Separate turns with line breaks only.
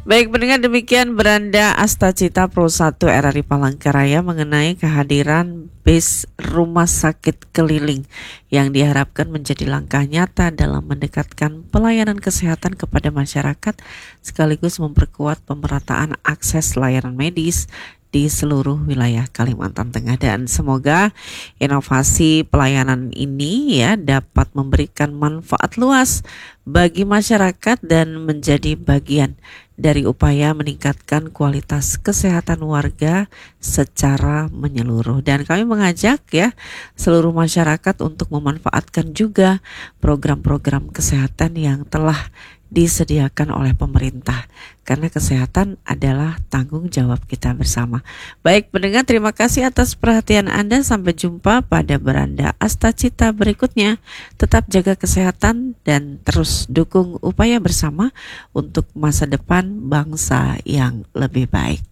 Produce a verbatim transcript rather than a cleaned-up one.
Baik, pendengar, demikian Beranda Astacita Pro satu R R I Palangkaraya mengenai kehadiran bis rumah sakit keliling yang diharapkan menjadi langkah nyata dalam mendekatkan pelayanan kesehatan kepada masyarakat sekaligus memperkuat pemerataan akses layanan medis di seluruh wilayah Kalimantan Tengah, dan semoga inovasi pelayanan ini ya dapat memberikan manfaat luas bagi masyarakat dan menjadi bagian dari upaya meningkatkan kualitas kesehatan warga secara menyeluruh. Dan kami mengajak ya seluruh masyarakat untuk memanfaatkan juga program-program kesehatan yang telah disediakan oleh pemerintah, karena kesehatan adalah tanggung jawab kita bersama. Baik pendengar, terima kasih atas perhatian Anda. Sampai jumpa pada Beranda Astacita berikutnya. Tetap jaga kesehatan dan terus dukung upaya bersama untuk masa depan bangsa yang lebih baik.